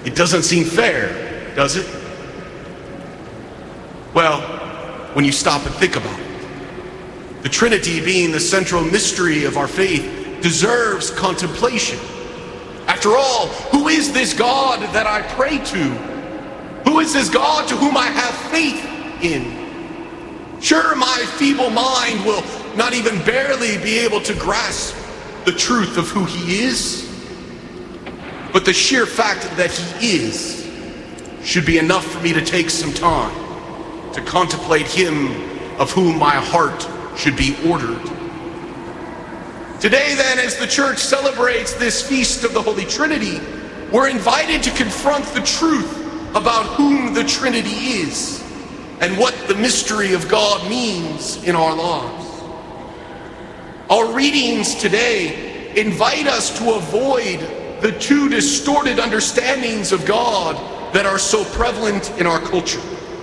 It doesn't seem fair, does it? Well, when you stop and think about it, the Trinity being the central mystery of our faith deserves contemplation. After all, who is this God that I pray to? Who is this God to whom I have faith in? Sure, my feeble mind will not even barely be able to grasp the truth of who he is, but the sheer fact that he is should be enough for me to take some time to contemplate him of whom my heart should be ordered. Today then, as the church celebrates this feast of the Holy Trinity, we're invited to confront the truth about whom the Trinity is and what the mystery of God means in our lives. Our readings today invite us to avoid the two distorted understandings of God that are so prevalent in our culture.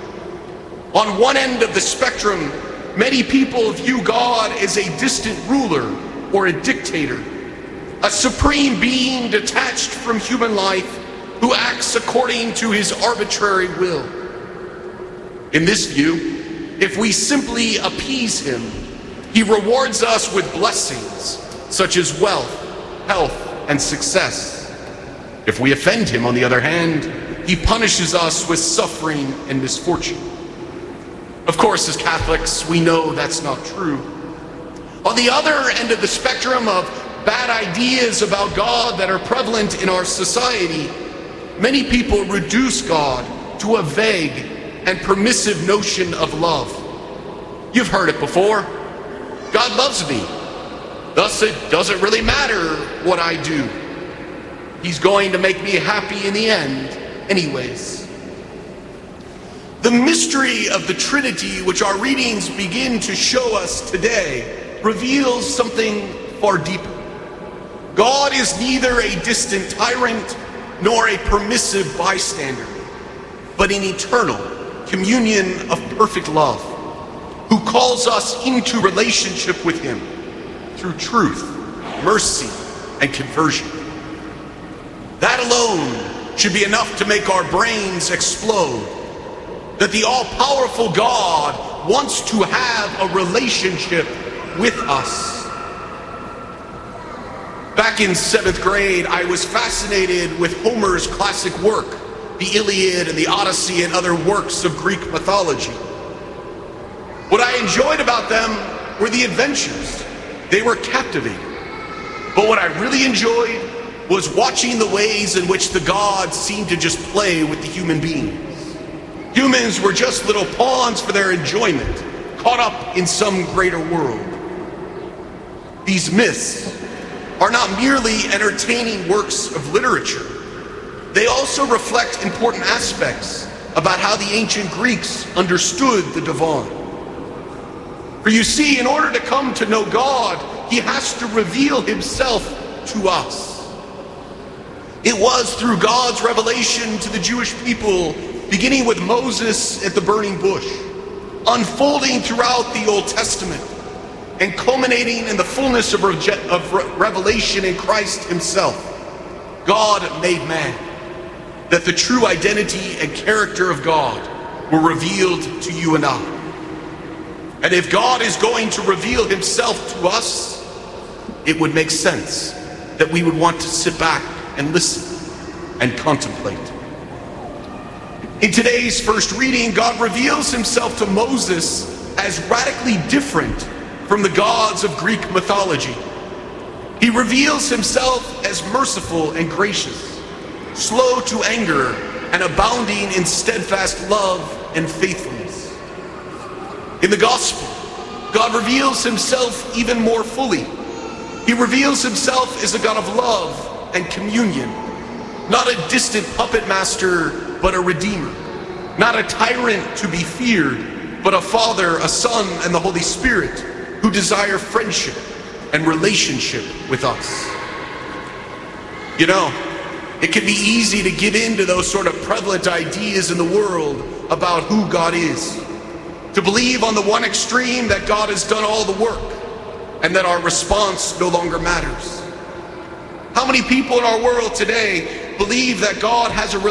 On one end of the spectrum, many people view God as a distant ruler or a dictator, a supreme being detached from human life who acts according to his arbitrary will. In this view, if we simply appease him, he rewards us with blessings such as wealth, health, and success. If we offend him, on the other hand, he punishes us with suffering and misfortune. Of course, as Catholics, we know that's not true. On the other end of the spectrum of bad ideas about God that are prevalent in our society, many people reduce God to a vague and permissive notion of love. You've heard it before. God loves me, thus it doesn't really matter what I do. He's going to make me happy in the end anyways. The mystery of the Trinity, which our readings begin to show us today, reveals something far deeper. God is neither a distant tyrant nor a permissive bystander, but an eternal communion of perfect love, who calls us into relationship with him through truth, mercy, and conversion. That alone should be enough to make our brains explode, that the all-powerful God wants to have a relationship with us. Back in 7th grade, I was fascinated with Homer's classic work, the Iliad and the Odyssey and other works of Greek mythology. What I enjoyed about them were the adventures. They were captivating. But what I really enjoyed was watching the ways in which the gods seemed to just play with the human beings. Humans were just little pawns for their enjoyment, caught up in some greater world. These myths are not merely entertaining works of literature. They also reflect important aspects about how the ancient Greeks understood the divine. For you see, in order to come to know God, he has to reveal himself to us. It was through God's revelation to the Jewish people, beginning with Moses at the burning bush, unfolding throughout the Old Testament, and culminating in the fullness of revelation in Christ himself, God made man, that the true identity and character of God were revealed to you and I. And if God is going to reveal himself to us, it would make sense that we would want to sit back and listen and contemplate. In today's first reading, God reveals himself to Moses as radically different from the gods of Greek mythology. He reveals himself as merciful and gracious, slow to anger, and abounding in steadfast love and faithfulness. In the gospel, God reveals himself even more fully. He reveals himself as a God of love and communion, not a distant puppet master, but a redeemer, not a tyrant to be feared, but a Father, a Son, and the Holy Spirit who desire friendship and relationship with us. You know, it can be easy to give in to those sort of prevalent ideas in the world about who God is. To believe on the one extreme that God has done all the work and that our response no longer matters. How many people in our world today believe that God has a